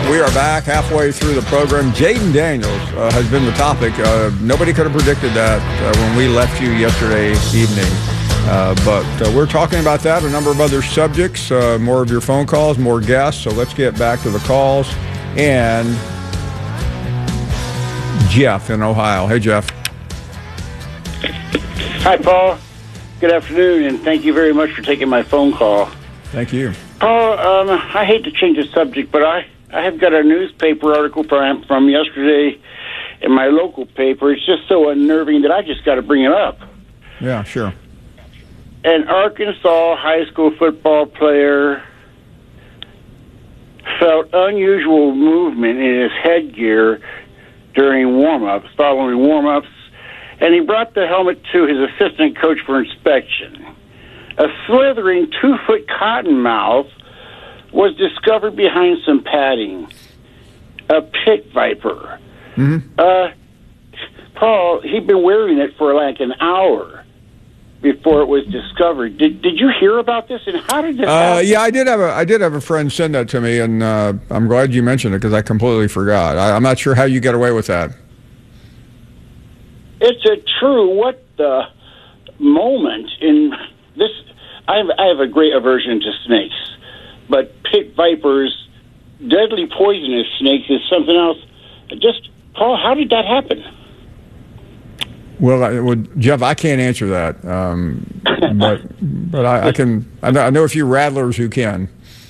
We are back halfway through the program. Jayden Daniels has been the topic. Nobody could have predicted that when we left you yesterday evening. But we're talking about that, a number of other subjects, more of your phone calls, more guests. So let's get back to the calls. And Jeff in Ohio. Hey, Jeff. Hi, Paul. Good afternoon, and thank you very much for taking my phone call. Thank you. Paul, I hate to change the subject, but I have got a newspaper article from yesterday in my local paper. It's just so unnerving that I just got to bring it up. Yeah, sure. An Arkansas high school football player felt unusual movement in his headgear following warm-ups, and he brought the helmet to his assistant coach for inspection. A slithering 2-foot cottonmouth was discovered behind some padding. A pit viper. Mm-hmm. Paul, he'd been wearing it for like an hour before it was discovered. Did you hear about this, and how did this happen? Yeah, I did have a friend send that to me, and I'm glad you mentioned it because I completely forgot. I'm not sure how you get away with that. It's a true what the moment in this. I have a great aversion to snakes, but pit vipers, deadly poisonous snakes, is something else. Just, Paul, how did that happen? Well, Jeff, I can't answer that, but I can. I know a few rattlers who can.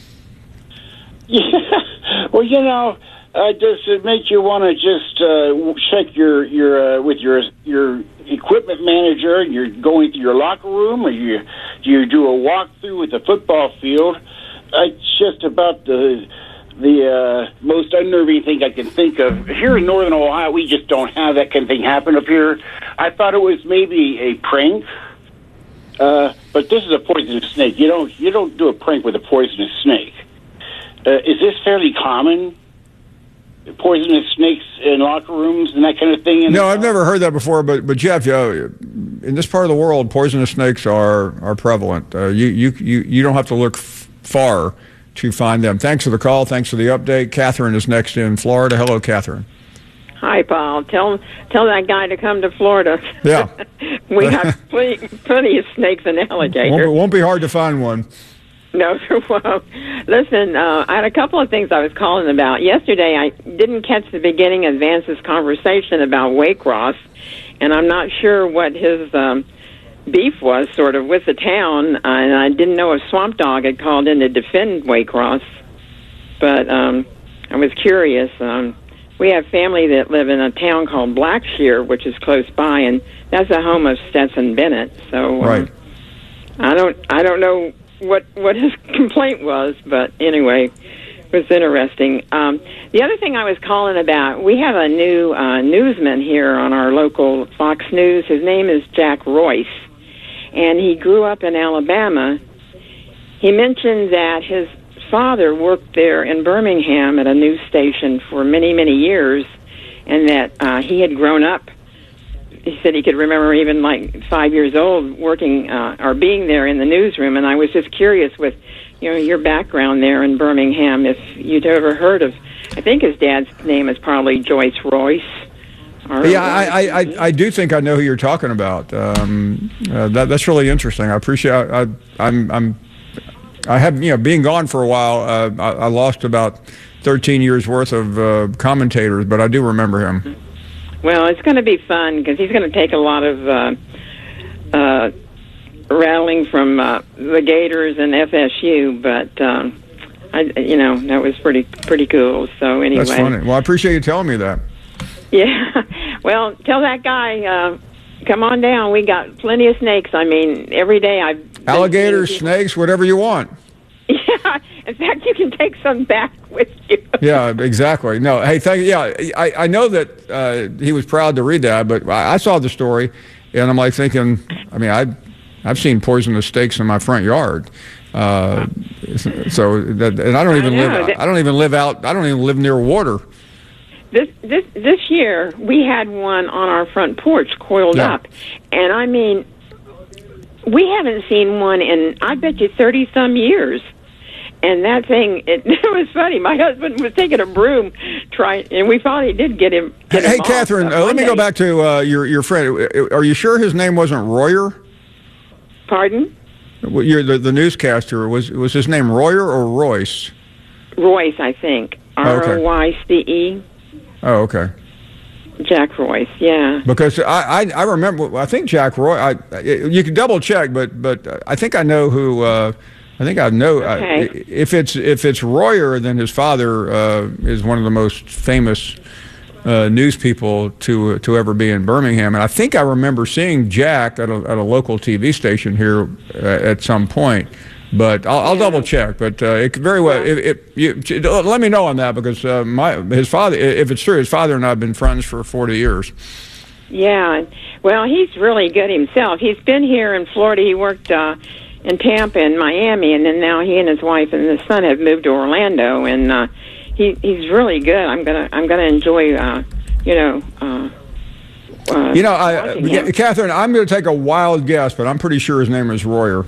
Yeah. Well, does it make you want to just check with your equipment manager? And you're going to your locker room, or do you do a walkthrough with the football field? It's just about the most unnerving thing I can think of. Here in Northern Ohio, we just don't have that kind of thing happen up here. I thought it was maybe a prank, but this is a poisonous snake. You don't do a prank with a poisonous snake. Is this fairly common? Poisonous snakes in locker rooms and that kind of thing? No, I've never heard that before. But Jeff, in this part of the world, poisonous snakes are prevalent. You don't have to look far to find them. Thanks for the call. Thanks for the update. Catherine is next in Florida. Hello, Catherine. Hi, Paul. Tell that guy to come to Florida. Yeah. We have plenty of snakes and alligators. It won't be hard to find one. No, well, listen, I had a couple of things I was calling about. Yesterday, I didn't catch the beginning of Vance's conversation about Waycross, and I'm not sure what his beef was sort of with the town, and I didn't know if Swamp Dog had called in to defend Waycross, but I was curious. We have family that live in a town called Blackshear, which is close by, and that's the home of Stetson Bennett. So right. I don't know what his complaint was, but anyway, it was interesting. The other thing I was calling about, we have a new newsman here on our local Fox News. His name is Jack Royce, and he grew up in Alabama. He mentioned that his father worked there in Birmingham at a news station for many, many years, and that he had grown up. He said he could remember even like 5 years old working or being there in the newsroom. And I was just curious with, your background there in Birmingham, if you'd ever heard of, I think his dad's name is probably Joyce Royce. Yeah, I do think I know who you're talking about. That's really interesting. I appreciate. I have being gone for a while. I lost about 13 years worth of commentators, but I do remember him. Well, it's going to be fun because he's going to take a lot of rattling from the Gators and FSU, but that was pretty cool. So anyway, that's funny. Well, I appreciate you telling me that. Yeah. Well, tell that guy, come on down. We got plenty of snakes. I mean, every day alligators, snakes, whatever you want. Yeah. In fact, you can take some back with you. Yeah, exactly. No, hey, thank you. Yeah, I know that he was proud to read that, but I saw the story, and I'm like thinking, I mean, I've seen poisonous snakes in my front yard. So that, and I don't even live near water. This year we had one on our front porch coiled up, and I mean, we haven't seen one in I bet you 30 some years. And that thing, it was funny. My husband was taking a broom, and we finally did get him. Hey, Catherine, let me go back to your friend. Are you sure his name wasn't Royer? Pardon? The newscaster, was his name Royer or Royce? Royce, I think. Royce. Oh, okay. Jack Royce, yeah. Because I remember, I think Jack Roy. You can double check, but I think I know who. I think I know. Okay. If it's Royer, then his father is one of the most famous news people to ever be in Birmingham, and I think I remember seeing Jack at a local TV station here at some point. But I'll double check. But it could very well. Let me know on that, because his father, if it's true, his father and I have been friends for 40 years. Yeah, well, he's really good himself. He's been here in Florida. He worked in Tampa and Miami, and then now he and his wife and his son have moved to Orlando, and he's really good. I'm gonna enjoy Catherine, I'm going to take a wild guess, but I'm pretty sure his name is Royer.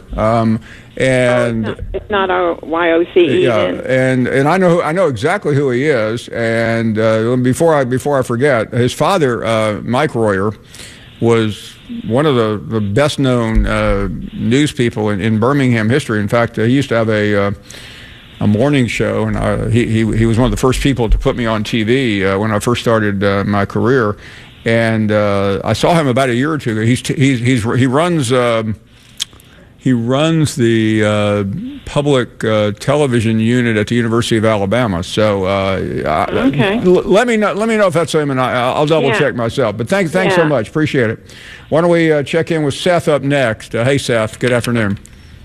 It's not a YOCE. Yeah, and I know exactly who he is. And before I forget, his father, Mike Royer, was one of the best known news people in Birmingham history. In fact, he used to have a morning show, and he was one of the first people to put me on TV when I first started my career. And I saw him about a year or two ago. He runs the public television unit at the University of Alabama. So okay. Let me know if that's him, and I'll double check myself. But thanks so much. Appreciate it. Why don't we check in with Seth up next? Hey, Seth. Good afternoon.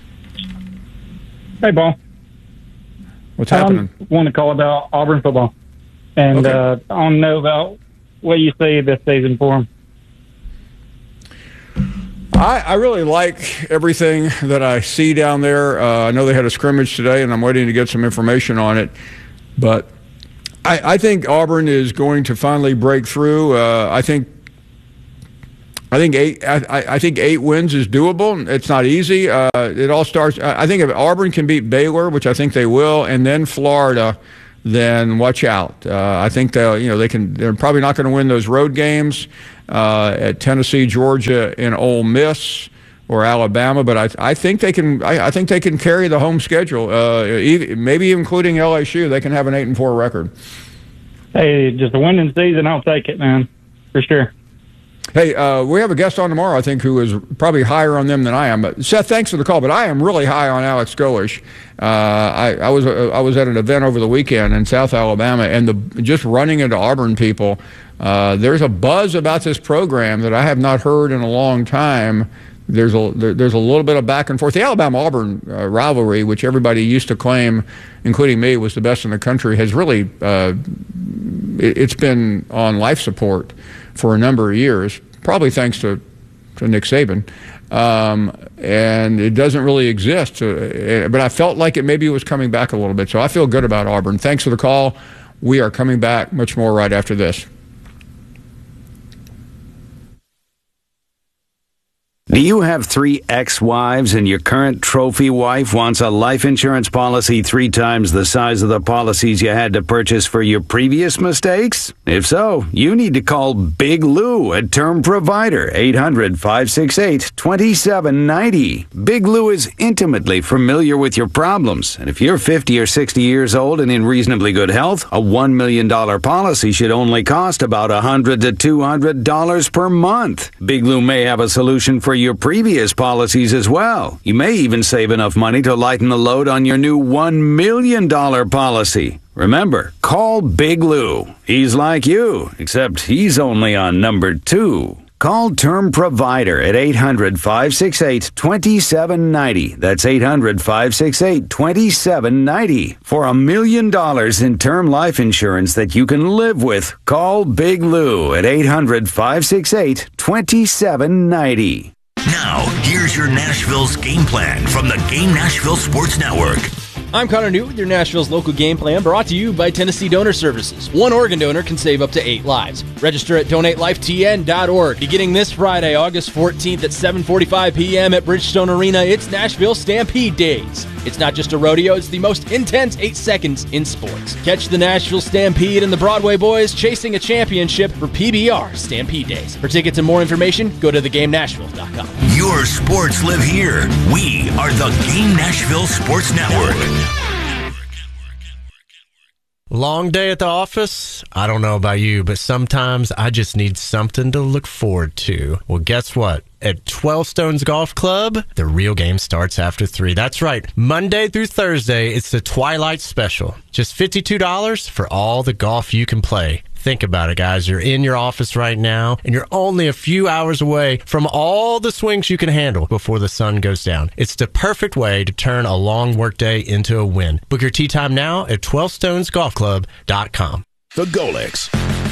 Hey, Paul. What's happening? I want to call about Auburn football, and I want to know about what you see this season for them. I really like everything that I see down there. I know they had a scrimmage today, and I'm waiting to get some information on it. But I think Auburn is going to finally break through. I think 8 wins is doable. It's not easy. It all starts. I think if Auburn can beat Baylor, which I think they will, and then Florida, then watch out. I think they're probably not going to win those road games at Tennessee, Georgia, and Ole Miss or Alabama, but I think they can. I think they can carry the home schedule, maybe including LSU. They can have an 8-4 record. Hey, just a winning season, I'll take it, man, for sure. Hey, we have a guest on tomorrow, I think, who is probably higher on them than I am. But Seth, thanks for the call. But I am really high on Alex Golesh. I was at an event over the weekend in South Alabama, and just running into Auburn people, there's a buzz about this program that I have not heard in a long time. There's a little bit of back and forth. The Alabama-Auburn rivalry, which everybody used to claim, including me, was the best in the country, has really it's been on life support for a number of years, probably thanks to Nick Saban, and it doesn't really exist. But I felt like maybe it was coming back a little bit, so I feel good about Auburn. Thanks for the call. We are coming back much more right after this. Do you have 3 ex-wives and your current trophy wife wants a life insurance policy 3 times the size of the policies you had to purchase for your previous mistakes? If so, you need to call Big Lou at Term Provider, 800-568-2790. Big Lou is intimately familiar with your problems, and if you're 50 or 60 years old and in reasonably good health, a $1 million policy should only cost about $100 to $200 per month. Big Lou may have a solution for your previous policies as well. You may even save enough money to lighten the load on your new $1 million policy. Remember, call Big Lou. He's like you, except he's only on number 2. Call Term Provider at 800-568-2790. That's 800-568-2790. For $1 million in term life insurance that you can live with, call Big Lou at 800-568-2790. Now, here's your Nashville's game plan from the Game Nashville Sports Network. I'm Connor Newt with your Nashville's local game plan, brought to you by Tennessee Donor Services. One organ donor can save up to 8 lives. Register at donatelifetn.org. Beginning this Friday, August 14th at 7:45 p.m. at Bridgestone Arena, it's Nashville Stampede Days. It's not just a rodeo, it's the most intense 8 seconds in sports. Catch the Nashville Stampede and the Broadway Boys chasing a championship for PBR Stampede Days. For tickets and more information, go to theGameNashville.com. Your sports live here. We are the Game Nashville Sports Network. Long day at the office? I don't know about you, but sometimes I just need something to look forward to. Well, guess what? At 12 Stones Golf Club, the real game starts after 3. That's right. Monday through Thursday, it's the Twilight Special. Just $52 for all the golf you can play. Think about it, guys. You're in your office right now, and you're only a few hours away from all the swings you can handle before the sun goes down. It's the perfect way to turn a long workday into a win. Book your tee time now at 12stonesgolfclub.com. The Golix.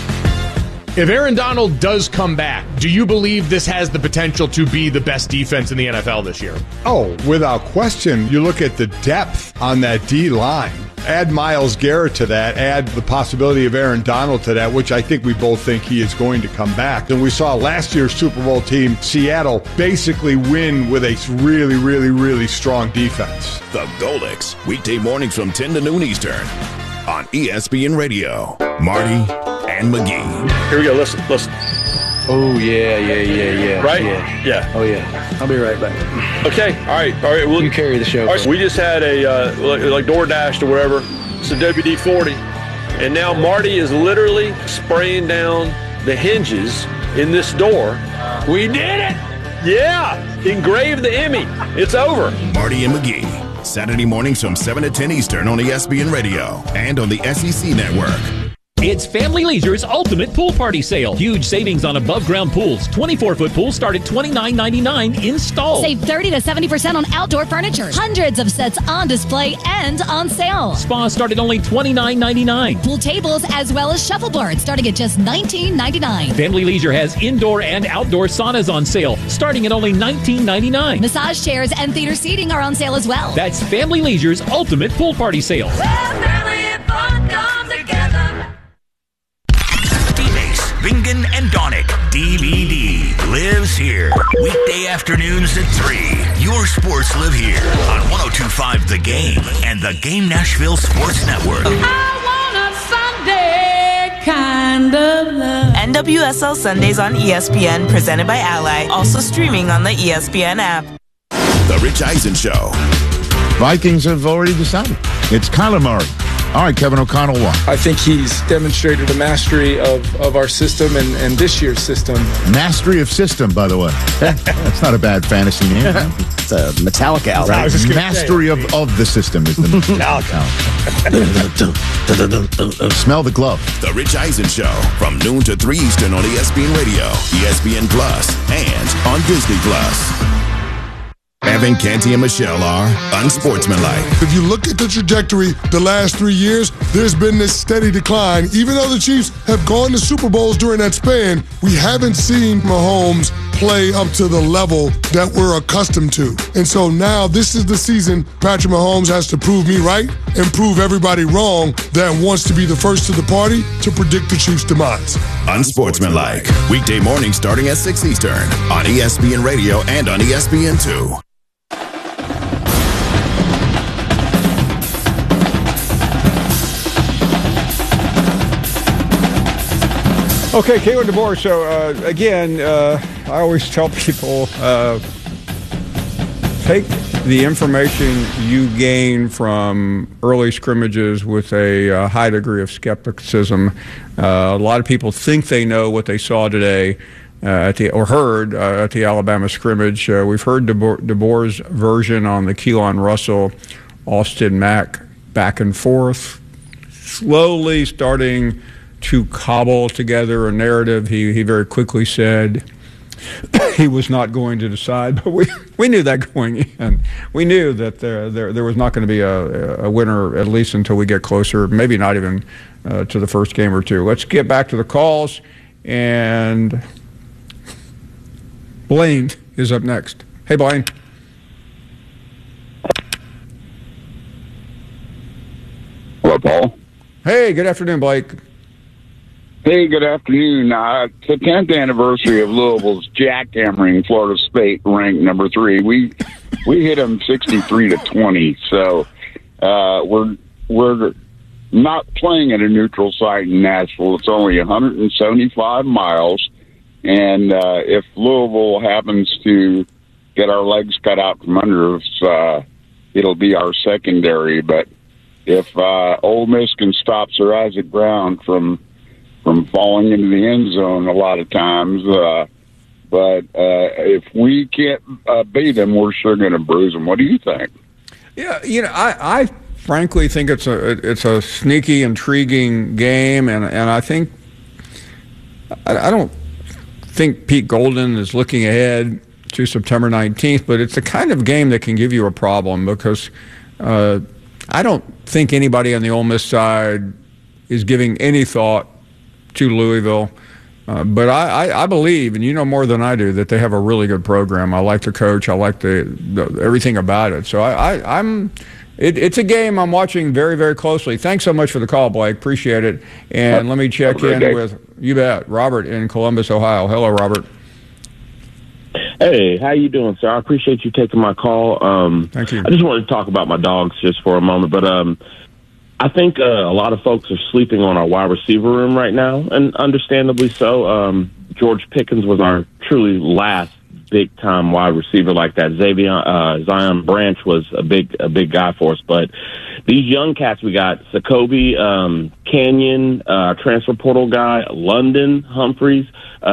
If Aaron Donald does come back, do you believe this has the potential to be the best defense in the NFL this year? Oh, without question. You look at the depth on that D-line. Add Myles Garrett to that, add the possibility of Aaron Donald to that, which I think we both think he is going to come back. And we saw last year's Super Bowl team, Seattle, basically win with a really, really, really strong defense. The Golix, weekday mornings from 10 to noon Eastern on ESPN Radio. Marty and McGee. Here we go. Listen. Oh, yeah. Right? Yeah. Oh, yeah. I'll be right back. Okay. All right. Well, you carry the show. All right, we just had a, like DoorDash or whatever. It's a WD-40. And now Marty is literally spraying down the hinges in this door. We did it! Yeah. Engraved the Emmy. It's over. Marty and McGee. Saturday mornings from 7 to 10 Eastern on ESPN Radio and on the SEC Network. It's Family Leisure's Ultimate Pool Party Sale. Huge savings on above-ground pools. 24-foot pools start at $29.99 installed. Save 30 to 70% on outdoor furniture. Hundreds of sets on display and on sale. Spas start at only $29.99. Pool tables as well as shuffleboards starting at just $19.99. Family Leisure has indoor and outdoor saunas on sale starting at only $19.99. Massage chairs and theater seating are on sale as well. That's Family Leisure's Ultimate Pool Party Sale. Bingen and Donick DVD lives here. Weekday afternoons at 3. Your sports live here on 102.5 The Game and the Game Nashville Sports Network. I want a Sunday kind of love. NWSL Sundays on ESPN, presented by Ally. Also streaming on the ESPN app. The Rich Eisen Show. Vikings have already decided. It's Kyler Murray. All right, Kevin O'Connell won. I think he's demonstrated a mastery of our system and this year's system. Mastery of system, by the way. That's not a bad fantasy name. It's a Metallica album. Right. Mastery of the system is the Metallica. Smell the glove. The Rich Eisen Show from noon to 3 Eastern on ESPN Radio, ESPN Plus, and on Disney Plus. Evan, Canty, and Michelle are unsportsmanlike. If you look at the trajectory the last 3 years, there's been this steady decline. Even though the Chiefs have gone to Super Bowls during that span, we haven't seen Mahomes play up to the level that we're accustomed to. And so now this is the season Patrick Mahomes has to prove me right and prove everybody wrong that wants to be the first to the party to predict the Chiefs' demise. Unsportsmanlike. Weekday morning starting at 6 Eastern on ESPN Radio and on ESPN2. Okay, Kalen DeBoer. So, again, I always tell people, take the information you gain from early scrimmages with a high degree of skepticism. A lot of people think they know what they saw today heard at the Alabama scrimmage. We've heard DeBoer's version on the Keelan Russell, Austin Mack back and forth, slowly starting to cobble together a narrative. He very quickly said he was not going to decide, but we knew that going in. We knew that there was not going to be a winner, at least until we get closer, maybe not even to the first game or two. Let's get back to the calls, and Blaine is up next. Hey, Blaine. Paul. Hey, good afternoon, Blake. Hey, good afternoon. It's the 10th anniversary of Louisville's jackhammering Florida State, ranked number 3. We hit them 63-20. So we're not playing at a neutral site in Nashville. It's only 175 miles, and if Louisville happens to get our legs cut out from under us, it'll be our secondary. But if Ole Miss can stop Sir Isaac Brown from falling into the end zone a lot of times, but if we can't beat them, we're sure going to bruise them. What do you think? Yeah, I frankly think it's a sneaky, intriguing game, and I think I don't think Pete Golden is looking ahead to September 19th, but it's the kind of game that can give you a problem because I don't think anybody on the Ole Miss side is giving any thought to Louisville. But I believe, and you know more than I do, that they have a really good program. I like the coach. I like the everything about it. So it's a game I'm watching very, very closely. Thanks so much for the call, Blake. Appreciate it. And let me check in with, you bet, Robert in Columbus, Ohio. Hello, Robert. Hey, how you doing, sir? I appreciate you taking my call. Thank you. I just wanted to talk about my dogs just for a moment, but I think a lot of folks are sleeping on our wide receiver room right now, and understandably so. George Pickens was our truly last big-time wide receiver like that. Zion Branch was a big guy for us, but these young cats we got, Jacoby, Canyon, transfer portal guy, London, Humphreys,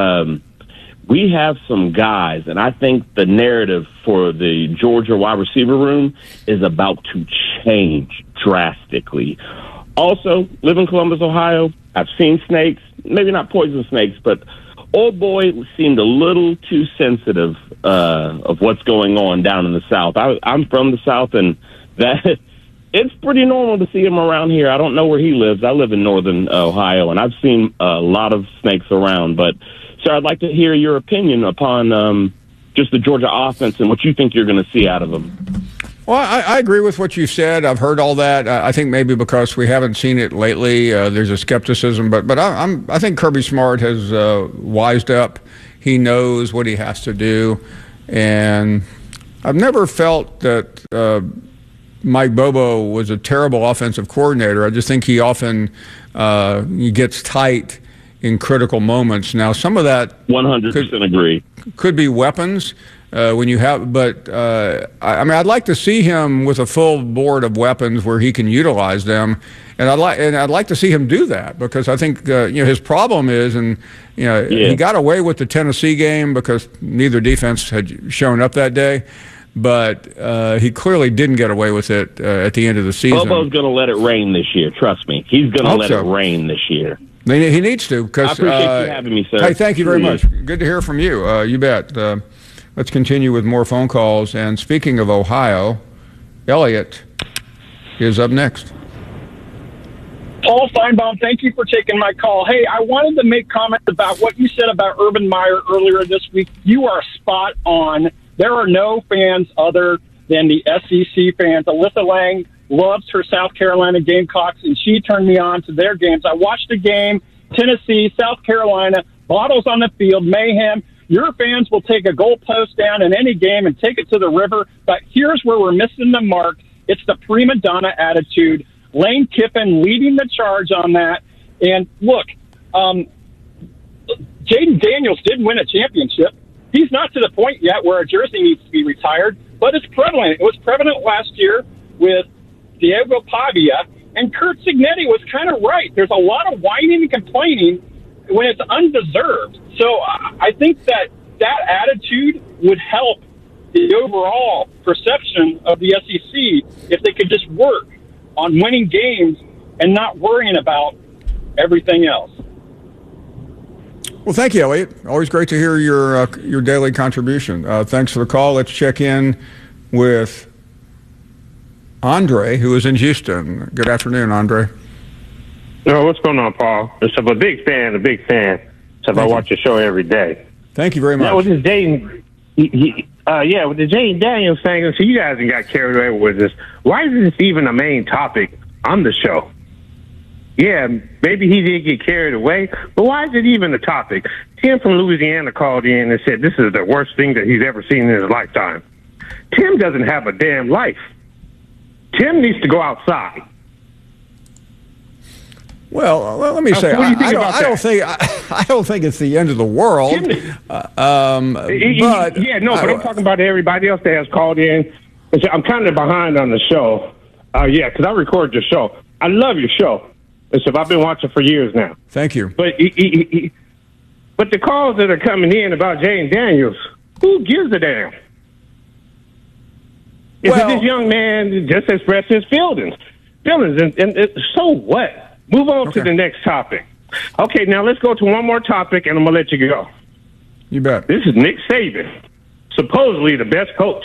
we have some guys, and I think the narrative for the Georgia wide receiver room is about to change drastically. Also, live in Columbus, Ohio. I've seen snakes, maybe not poison snakes, but old boy seemed a little too sensitive of what's going on down in the South. I'm from the South, and that it's pretty normal to see him around here. I don't know where he lives. I live in northern Ohio, and I've seen a lot of snakes around, but sir, I'd like to hear your opinion upon just the Georgia offense and what you think you're going to see out of them. Well, I agree with what you said. I've heard all that. I think maybe because we haven't seen it lately, there's a skepticism. But I think Kirby Smart has wised up. He knows what he has to do, and I've never felt that Mike Bobo was a terrible offensive coordinator. I just think he often he gets tight in critical moments. Now, some of that 100% agree could be weapons when you have, but I mean, I'd like to see him with a full board of weapons where he can utilize them, and I'd like to see him do that because I think his problem is, and he got away with the Tennessee game because neither defense had shown up that day. But he clearly didn't get away with it at the end of the season. Bobo's going to let it rain this year. Trust me, he's going to let it rain this year. He needs to. I appreciate you having me, sir. Hey, thank you very much. Good to hear from you. You bet. Let's continue with more phone calls. And speaking of Ohio, Elliot is up next. Paul Feinbaum, thank you for taking my call. Hey, I wanted to make comments about what you said about Urban Meyer earlier this week. You are spot on. There are no fans other than the SEC fans. Alyssa Lang loves her South Carolina Gamecocks, and she turned me on to their games. I watched a game, Tennessee, South Carolina, bottles on the field, mayhem. Your fans will take a goalpost down in any game and take it to the river, but here's where we're missing the mark. It's the prima donna attitude. Lane Kiffin leading the charge on that. And look, Jaden Daniels did win a championship. He's not to the point yet where a jersey needs to be retired, but it's prevalent. It was prevalent last year with Diego Pavia, and Curt Cignetti was kind of right. There's a lot of whining and complaining when it's undeserved. So I think that attitude would help the overall perception of the SEC if they could just work on winning games and not worrying about everything else. Well, thank you, Elliot. Always great to hear your daily contribution. Thanks for the call. Let's check in with Andre, who is in Houston. Good afternoon, Andre. Oh, what's going on, Paul? I'm a big fan. So I watch your show every day. Thank you very much. Yeah, with this Jaden, with the Jaden Daniels thing, so you guys got carried away with this. Why is this even a main topic on the show? Yeah, maybe he did get carried away, but why is it even a topic? Tim from Louisiana called in and said this is the worst thing that he's ever seen in his lifetime. Tim doesn't have a damn life. Tim needs to go outside. Well, let me say, I don't think it's the end of the world. But I'm talking about everybody else that has called in. I'm kind of behind on the show. Because I record your show. I love your show. I've been watching for years now. Thank you. But but the calls that are coming in about Jayden Daniels, who gives a damn? This young man just expressed his feelings, and so what? Move on to the next topic. Okay, now let's go to one more topic, and I'm gonna let you go. You bet. This is Nick Saban, supposedly the best coach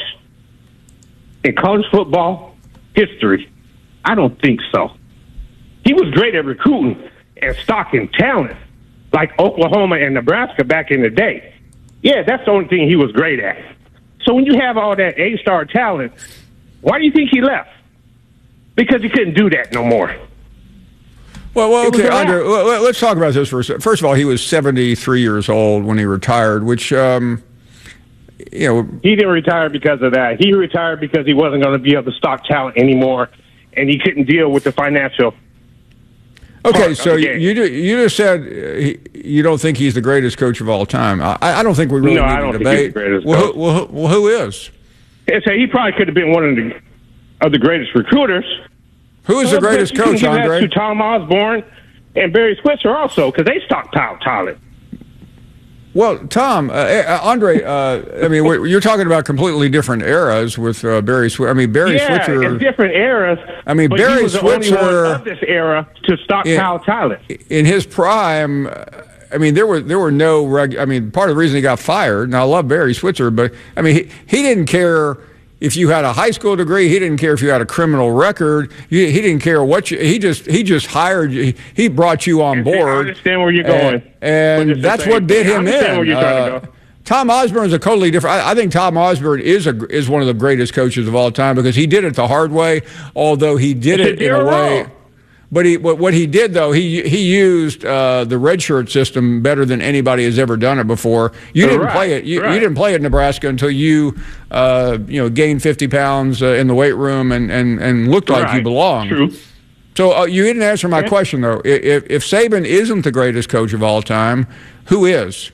in college football history. I don't think so. He was great at recruiting and stocking talent, like Oklahoma and Nebraska back in the day. Yeah, that's the only thing he was great at. So when you have all that A-star talent, why do you think he left? Because he couldn't do that no more. Well, okay, Andre, let's talk about this for a second. First of all, he was 73 years old when he retired, which, He didn't retire because of that. He retired because he wasn't going to be able to stock talent anymore, and he couldn't deal with the financial. Okay, so you just said you don't think he's the greatest coach of all time. I don't think we really need to debate. Well, who is? He probably could have been one of the greatest recruiters. Who is the greatest coach, Andre? To Tom Osborne and Barry Switzer also, because they stockpiled talent. Well, Tom, Andre, you're talking about completely different eras with Barry Switzer. I mean, Barry Switzer. Yeah, it's different eras. I mean, Barry he was Switzer. The only one of this era to stockpile talent. In his prime, I mean, there were no part of the reason he got fired. And I love Barry Switzer, but I mean, he didn't care if you had a high school degree. He didn't care if you had a criminal record. He didn't care what he just hired you. He brought you on board. I understand where you're going, and that's what did him in. Where you're trying to go. Tom Osborne is a totally different. I think Tom Osborne is one of the greatest coaches of all time because he did it the hard way. Although he did it in a way. But what he did, though, he used the redshirt system better than anybody has ever done it before. You didn't play it. You didn't play at Nebraska until you gained 50 pounds in the weight room and looked like you belonged. True. So you didn't answer my question, though. If Saban isn't the greatest coach of all time, who is?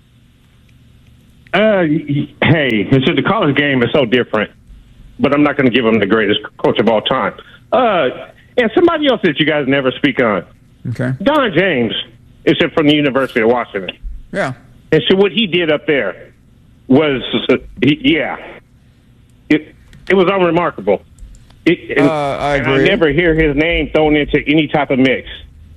The college game is so different, but I'm not going to give him the greatest coach of all time. And somebody else that you guys never speak on. Okay. Don James is from the University of Washington. Yeah. And so what he did up there was, it was unremarkable. I agree. And I never hear his name thrown into any type of mix.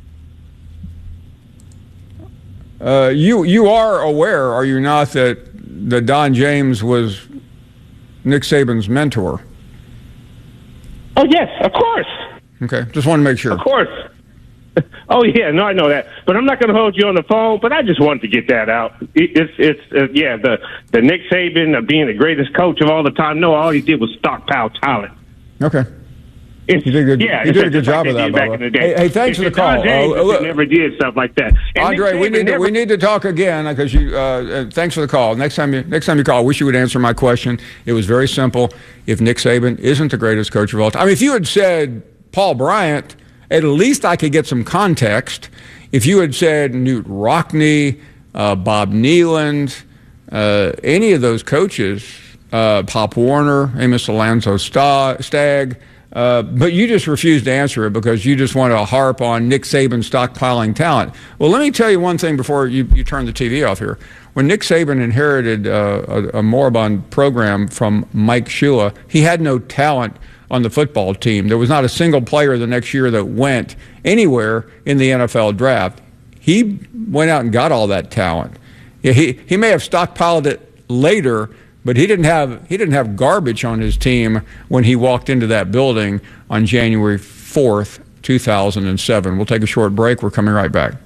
You are aware, are you not, that Don James was Nick Saban's mentor? Oh, yes, of course. Okay, just want to make sure. Of course. Oh, yeah, no, I know that. But I'm not going to hold you on the phone, but I just wanted to get that out. The Nick Saban of being the greatest coach of all the time, no, all he did was stockpile talent. Okay. You did a good job of that, back in the day. Hey, thanks for the call. Never did stuff like that. And Andre, we need to talk again because thanks for the call. Next time you call, I wish you would answer my question. It was very simple. If Nick Saban isn't the greatest coach of all time, if you had said Paul Bryant, at least I could get some context. If you had said Newt Rockne, Bob Neyland, any of those coaches, Pop Warner, Amos Alonzo Stagg, but you just refused to answer it because you just want to harp on Nick Saban stockpiling talent. Well, let me tell you one thing before you turn the TV off here. When Nick Saban inherited a moribund program from Mike Shula, he had no talent on the football team. There was not a single player the next year that went anywhere in the NFL draft. He went out and got all that talent. Yeah, he may have stockpiled it later, but he didn't have garbage on his team when he walked into that building on January 4th, 2007. We'll take a short break. We're coming right back.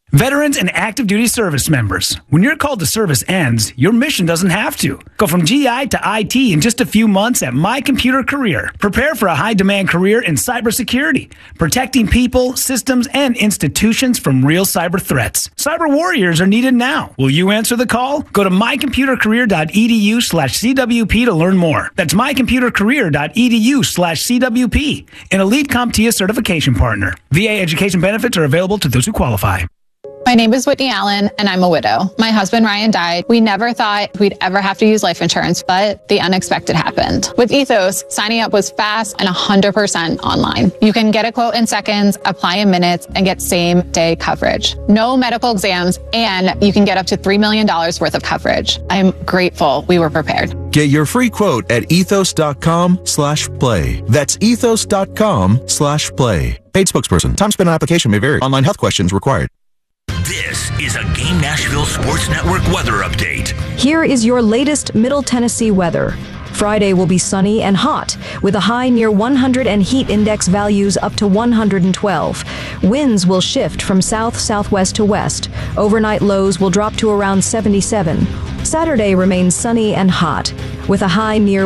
Veterans and active duty service members, when your call to service ends, your mission doesn't have to. Go from GI to IT in just a few months at My Computer Career. Prepare for a high-demand career in cybersecurity, protecting people, systems, and institutions from real cyber threats. Cyber warriors are needed now. Will you answer the call? Go to mycomputercareer.edu/CWP to learn more. That's mycomputercareer.edu/CWP, an Elite CompTIA certification partner. VA education benefits are available to those who qualify. My name is Whitney Allen, and I'm a widow. My husband, Ryan, died. We never thought we'd ever have to use life insurance, but the unexpected happened. With Ethos, signing up was fast and 100% online. You can get a quote in seconds, apply in minutes, and get same-day coverage. No medical exams, and you can get up to $3 million worth of coverage. I'm grateful we were prepared. Get your free quote at ethos.com/play. That's ethos.com/play. Paid spokesperson. Time spent on application may vary. Online health questions required. This is a Game Nashville Sports Network weather update. Here is your latest Middle Tennessee weather. Friday will be sunny and hot, with a high near 100 and heat index values up to 112. Winds will shift from south-southwest to west. Overnight lows will drop to around 77. Saturday remains sunny and hot, with a high near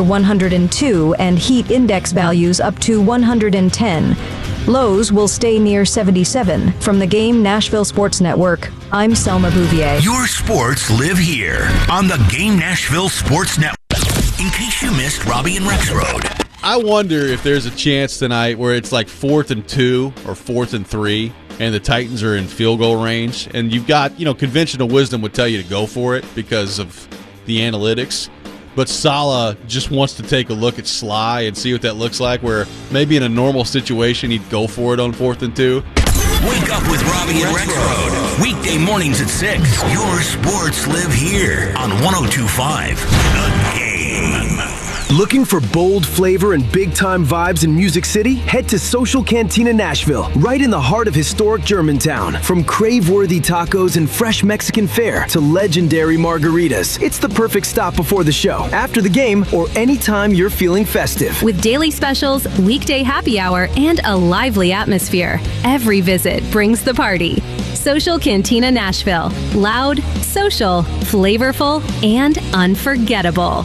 102 and heat index values up to 110. Lows will stay near 77. From the Game Nashville Sports Network, I'm Selma Bouvier. Your sports live here on the Game Nashville Sports Network. In case you missed Robbie and Rex Road. I wonder if there's a chance tonight where it's like 4th and 2 or 4th and 3 and the Titans are in field goal range and you've got, conventional wisdom would tell you to go for it because of the analytics. But Saleh just wants to take a look at Sly and see what that looks like, where maybe in a normal situation he'd go for it on 4th and 2. Wake up with Robbie and Rex Road. Weekday mornings at 6. Your sports live here on 102.5 The Game. Looking for bold flavor and big-time vibes in Music City? Head to Social Cantina Nashville, right in the heart of historic Germantown. From crave-worthy tacos and fresh Mexican fare to legendary margaritas, it's the perfect stop before the show, after the game, or anytime you're feeling festive. With daily specials, weekday happy hour, and a lively atmosphere, every visit brings the party. Social Cantina Nashville. Loud, social, flavorful, and unforgettable.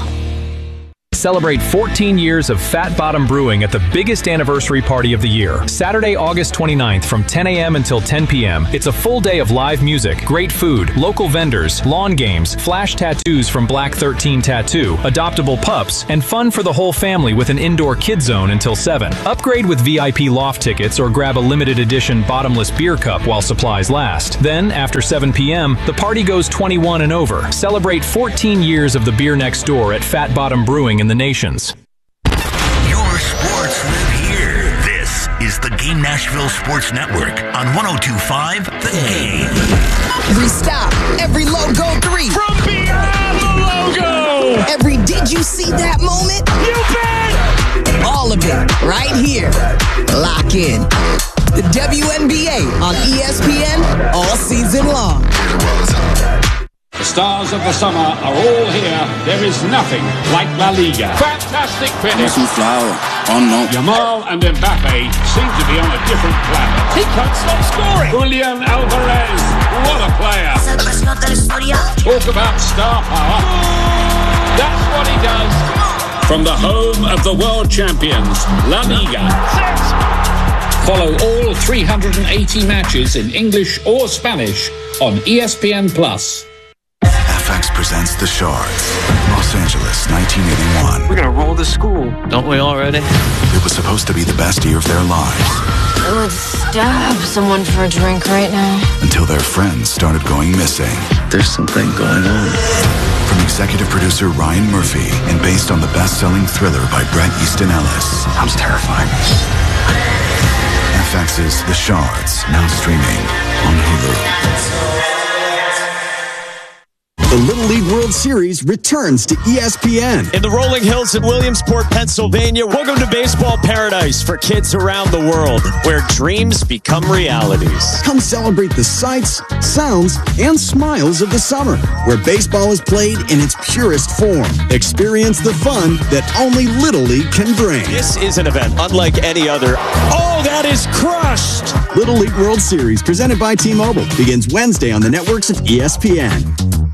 Celebrate 14 years of Fat Bottom Brewing at the biggest anniversary party of the year. Saturday, August 29th from 10 a.m. until 10 p.m. It's a full day of live music, great food, local vendors, lawn games, flash tattoos from Black 13 Tattoo, adoptable pups, and fun for the whole family with an indoor kid zone until 7. Upgrade with VIP loft tickets or grab a limited edition bottomless beer cup while supplies last. Then, after 7 p.m., the party goes 21 and over. Celebrate 14 years of the beer next door at Fat Bottom Brewing in the nations. Your sports live here. This is the Game Nashville Sports Network on 102.5 The Game. Every stop, every logo 3. From beyond the logo. Every did you see that moment? You bet. All of it right here. Lock in. The WNBA on ESPN all season long. The stars of the summer are all here. There is nothing like La Liga. Fantastic finish. Yamal and Mbappe seem to be on a different planet. He can't stop scoring. Julian Alvarez, what a player. Talk about star power. That's what he does. From the home of the world champions, La Liga. Follow all 380 matches in English or Spanish on ESPN+. FX presents The Shards, Los Angeles, 1981. We're gonna roll the school, don't we already? It was supposed to be the best year of their lives. I would stab someone for a drink right now. Until their friends started going missing. There's something going on. From executive producer Ryan Murphy and based on the best-selling thriller by Bret Easton Ellis. Sounds terrifying. FX's The Shards, now streaming on Hulu. The Little League World Series returns to ESPN. In the rolling hills in Williamsport, Pennsylvania, welcome to baseball paradise for kids around the world, where dreams become realities. Come celebrate the sights, sounds, and smiles of the summer, where baseball is played in its purest form. Experience the fun that only Little League can bring. This is an event unlike any other. Oh, that is crushed! Little League World Series, presented by T-Mobile, begins Wednesday on the networks of ESPN.